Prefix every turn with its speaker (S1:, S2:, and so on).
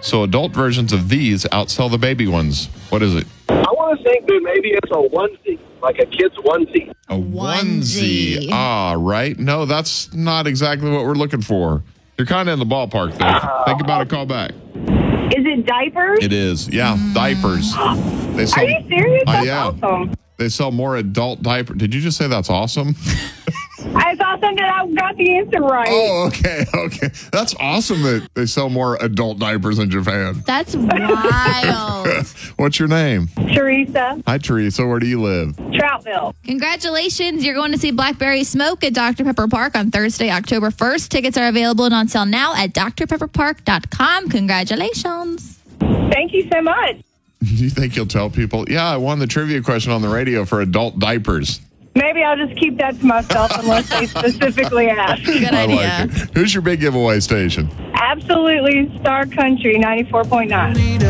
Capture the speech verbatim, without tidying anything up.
S1: So adult versions of these outsell the baby ones. What is it?
S2: I want to think that maybe it's a onesie, like a kid's onesie.
S1: A onesie. Ah, right. No, that's not exactly what we're looking for. You're kind of in the ballpark, though. Think about it, call back.
S3: Is it diapers?
S1: It is. Yeah, diapers. They sell,
S3: Are you serious?
S1: Uh,
S3: That's
S1: yeah.
S3: awesome.
S1: They sell more adult diapers. Did you just say that's awesome?
S3: I thought that I got the answer right.
S1: Oh, okay, okay. That's awesome that they sell more adult diapers in Japan.
S4: That's wild.
S1: What's your name?
S3: Teresa,
S1: Hi, Teresa. Where do you live?
S3: Troutville.
S4: Congratulations. You're going to see Blackberry Smoke at Doctor Pepper Park on Thursday, October first. Tickets are available and on sale now at d r pepper park dot com. Congratulations.
S3: Thank you so much.
S1: Do you think you'll tell people, yeah, I won the trivia question on the radio for adult diapers?
S3: Maybe I'll just keep that to myself unless they specifically ask.
S4: Good
S1: I
S4: idea.
S1: like it. Who's your big giveaway station?
S3: Absolutely, Star Country ninety-four point nine.